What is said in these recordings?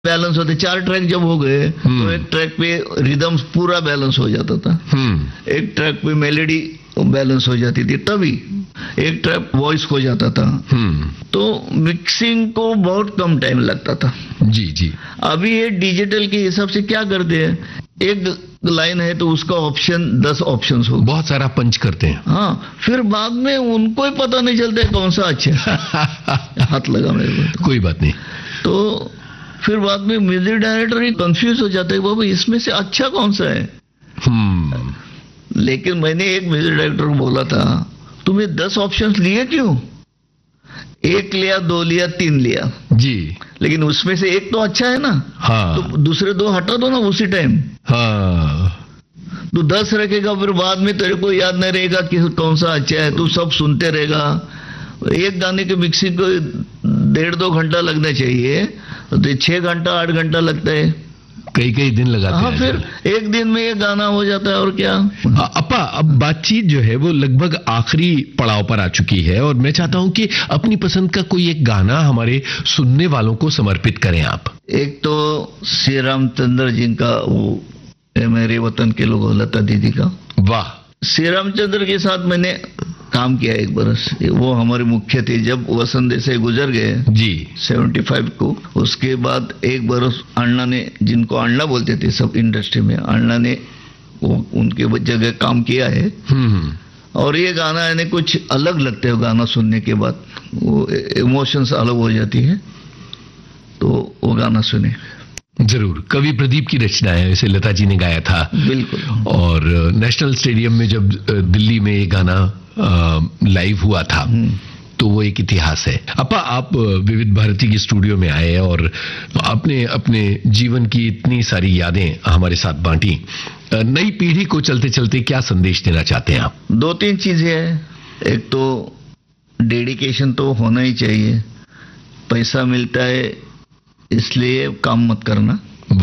Balance होते, 4 track जब हो गए तो एक ट्रैक पे रिदम्स पूरा बैलेंस हो जाता था, एक ट्रैक पे मेलोडी बैलेंस हो जाती थी, तभी एक ट्रैक वॉइस हो जाता था। तो मिक्सिंग को बहुत कम टाइम लगता था। जी जी। अभी ये डिजिटल के हिसाब से क्या करते हैं, एक लाइन है तो उसका ऑप्शन 10 ऑप्शंस हो, बहुत सारा पंच करते हैं। हाँ, फिर बाद में उनको ही पता नहीं चलता है कौन सा अच्छा है। हाथ लगा मेरे को तो। कोई बात नहीं। तो फिर बाद में म्यूजिक डायरेक्टर ही कंफ्यूज हो जाता है, बाबा इसमें से अच्छा कौन सा है। लेकिन मैंने एक म्यूजिक डायरेक्टर को बोला था, तुम्हें 10 ऑप्शंस लिए क्यों, 1 लिया, 2 लिया, 3 लिया जी, लेकिन उसमें से एक तो अच्छा है ना। हाँ, तो दूसरे 2 हटा दो ना उसी टाइम। हाँ, तू 10 रखेगा, फिर बाद में तेरे को याद नहीं रहेगा कि कौन सा अच्छा है, तू सब सुनते रहेगा। एक गाने के मिक्सिंग को 1.5-2 घंटा लगना चाहिए, तो 6 घंटा 8 घंटा लगता है, कई दिन लगाते हैं। हाँ, फिर एक दिन में ये गाना हो जाता है, और क्या। अपा, अब बातचीत जो है वो लगभग आखिरी पड़ाव पर आ चुकी है और मैं चाहता हूं कि अपनी पसंद का कोई एक गाना हमारे सुनने वालों को समर्पित करें आप। एक तो श्री रामचंद्र जी का वो मेरे वतन के लोग, लता दीदी का। वाह। श्री रामचंद्र के साथ मैंने काम किया 1 बरस, वो हमारे मुख्य थे। जब वसंत देसाई गुजर गए जी 75 को, उसके बाद 1 बरस अण्णा ने, जिनको अण्णा बोलते थे सब इंडस्ट्री में, अण्णा ने वो उनके जगह काम किया है। और ये गाना यानी कुछ अलग लगते है, गाना सुनने के बाद वो इमोशंस अलग हो जाती है, तो वो गाना सुने जरूर। कवि प्रदीप की रचना है, इसे लता जी ने गाया था। बिल्कुल। और नेशनल स्टेडियम में जब दिल्ली में ये गाना लाइव हुआ था तो वो एक इतिहास है। अपा, आप विविध भारती की स्टूडियो में आए और आपने अपने जीवन की इतनी सारी यादें हमारे साथ बांटी। नई पीढ़ी को चलते चलते क्या संदेश देना चाहते हैं आप? 2-3 चीजें हैं। एक तो डेडिकेशन तो होना ही चाहिए, पैसा मिलता है इसलिए काम मत करना।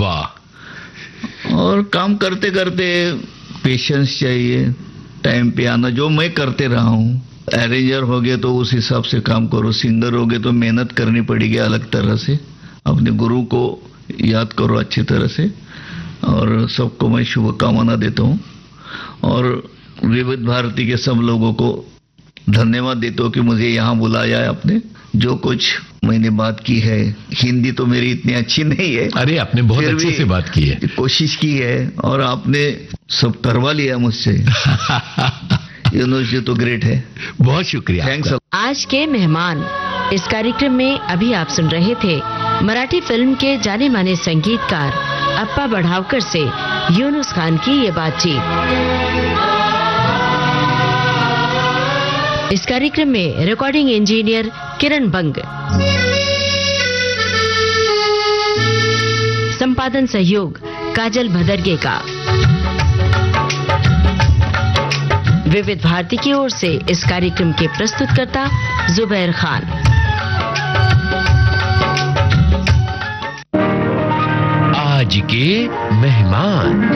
वाह। और काम करते करते पेशेंस चाहिए, टाइम पे आना, जो मैं करते रहा हूँ। अरेंजर हो गए तो उस हिसाब से काम करो, सिंगर हो गए तो मेहनत करनी पड़ेगी अलग तरह से, अपने गुरु को याद करो अच्छी तरह से। और सबको मैं शुभकामना देता हूँ और विविध भारती के सब लोगों को धन्यवाद देता हूँ कि मुझे यहाँ बुलाया है आपने। जो कुछ मैंने बात की है, हिंदी तो मेरी इतनी अच्छी नहीं है। अरे, आपने बहुत अच्छे से बात की है, कोशिश की है और आपने सब करवा लिया मुझसे। यूनिवर्सिटी तो ग्रेट है। बहुत शुक्रिया, थैंक्स। आज के मेहमान इस कार्यक्रम में अभी आप सुन रहे थे मराठी फिल्म के जाने माने संगीतकार अप्पा बढ़ावकर से यूनुस खान की ये बातचीत। इस कार्यक्रम में रिकॉर्डिंग इंजीनियर किरण बंग, संपादन सहयोग काजल भदरगे का। विविध भारती की ओर से इस कार्यक्रम के प्रस्तुतकर्ता जुबैर खान। आज के मेहमान।